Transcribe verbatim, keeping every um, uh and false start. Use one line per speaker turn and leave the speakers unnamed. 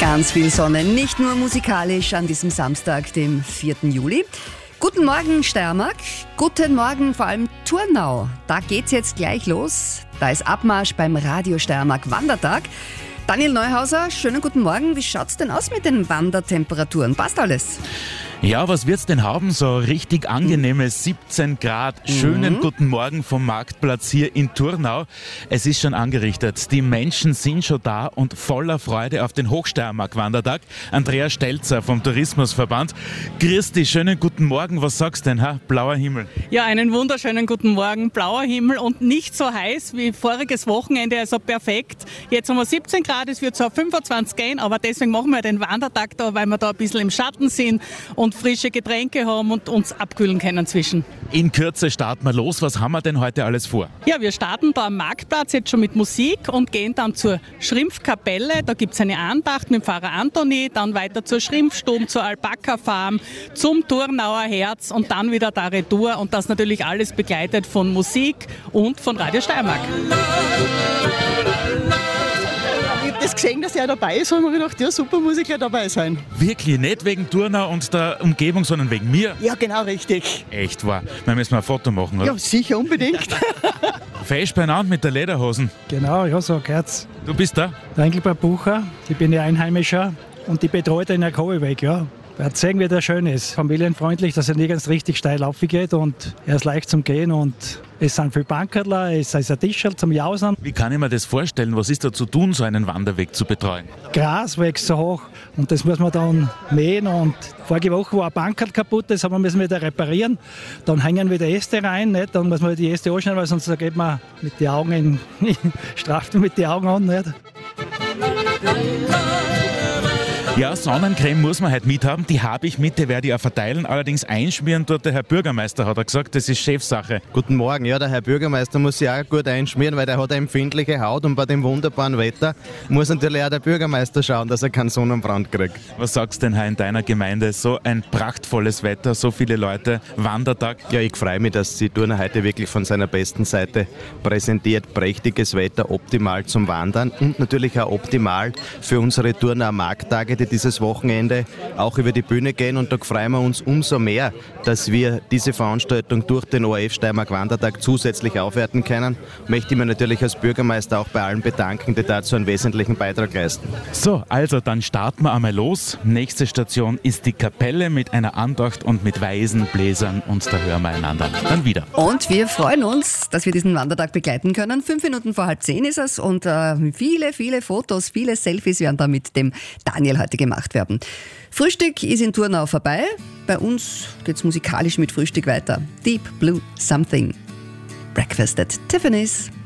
Ganz viel Sonne, nicht nur musikalisch an diesem Samstag, dem vierten Juli. Guten Morgen Steiermark, guten Morgen vor allem Turnau. Da geht's jetzt gleich los. Da ist Abmarsch beim Radio Steiermark Wandertag. Daniel Neuhauser, schönen guten Morgen. Wie schaut's denn aus mit den Wandertemperaturen? Passt alles?
Ja, was wird's denn haben? So richtig angenehme siebzehn Grad. Schönen mhm. guten Morgen vom Marktplatz hier in Turnau. Es ist schon angerichtet. Die Menschen sind schon da und voller Freude auf den Hochsteiermark-Wandertag. Andrea Stelzer vom Tourismusverband. Christi, schönen guten Morgen. Was sagst du denn? Ha? Blauer Himmel.
Ja, einen wunderschönen guten Morgen. Blauer Himmel und nicht so heiß wie voriges Wochenende, also perfekt. Jetzt haben wir siebzehn Grad, es wird so auf fünfundzwanzig gehen, aber deswegen machen wir den Wandertag da, weil wir da ein bisschen im Schatten sind und frische Getränke haben und uns abkühlen können zwischen.
In Kürze starten wir los. Was haben wir denn heute alles vor?
Ja, wir starten da am Marktplatz jetzt schon mit Musik und gehen dann zur Schrimpfkapelle. Da gibt es eine Andacht mit dem Pfarrer Antoni, dann weiter zur Schrimpfstube, zur Alpaka-Farm, zum Turnauer Herz und dann wieder da Retour. Und das natürlich alles begleitet von Musik und von Radio Steiermark.
Ich habe das gesehen, dass er dabei ist und habe gedacht, ja super, muss ich gleich dabei sein.
Wirklich? Nicht wegen Turnau und der Umgebung, sondern wegen mir?
Ja, genau, richtig.
Echt wahr? Wir müssen mal ein Foto machen, oder?
Ja, sicher, unbedingt.
Fest beieinander mit der Lederhosen.
Genau, ja, so geht's.
Du bist da?
Der Engelbert Bucher, ich bin ja Einheimischer und ich betreue den Herr Kohlweg, ja. Er hat gesehen, wie der schön ist. Familienfreundlich, dass er nirgends richtig steil aufgeht und er ist leicht zum Gehen und es sind viele Bankerler, es ist ein Tischerl zum Jausen.
Wie kann ich mir das vorstellen? Was ist da zu tun, so einen Wanderweg zu betreuen?
Gras wächst so hoch und das muss man dann mähen und vorige Woche war ein Bankerl kaputt, das haben wir müssen wieder reparieren. Dann hängen wieder Äste rein, nicht? Dann muss man die Äste anschneiden, weil sonst geht man mit den Augen in, straft man mit den Augen an. Nicht?
Ja, Sonnencreme muss man heute mithaben. Die habe ich mit, die werde ich auch verteilen. Allerdings einschmieren dort der Herr Bürgermeister, hat er gesagt. Das ist Chefsache.
Guten Morgen. Ja, der Herr Bürgermeister muss sich auch gut einschmieren, weil der hat eine empfindliche Haut und bei dem wunderbaren Wetter muss natürlich auch der Bürgermeister schauen, dass er keinen Sonnenbrand kriegt.
Was sagst du denn in deiner Gemeinde? So ein prachtvolles Wetter, so viele Leute, Wandertag.
Ja, ich freue mich, dass die Turner heute wirklich von seiner besten Seite präsentiert. Prächtiges Wetter, optimal zum Wandern und natürlich auch optimal für unsere Turner Markttage, die dieses Wochenende auch über die Bühne gehen, und da freuen wir uns umso mehr, dass wir diese Veranstaltung durch den O R F Steiermark Wandertag zusätzlich aufwerten können. Möchte ich mich natürlich als Bürgermeister auch bei allen bedanken, die dazu einen wesentlichen Beitrag leisten.
So, also dann starten wir einmal los. Nächste Station ist die Kapelle mit einer Andacht und mit Weisen, Bläsern, und da hören wir einander dann wieder.
Und wir freuen uns, dass wir diesen Wandertag begleiten können. Fünf Minuten vor halb zehn ist es und äh, viele, viele Fotos, viele Selfies werden da mit dem Daniel heute gemacht werden. Frühstück ist in Turnau vorbei. Bei uns geht es musikalisch mit Frühstück weiter. Deep Blue Something. Breakfast at Tiffany's.